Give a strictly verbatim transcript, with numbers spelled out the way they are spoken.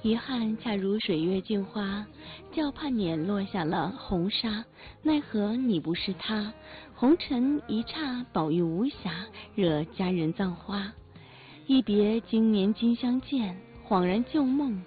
遗憾恰如水月镜花，叫盼年落下了红纱。奈何你不是他，红尘一刹，宝玉无暇，惹佳人葬花。一别经年今相见，恍然旧梦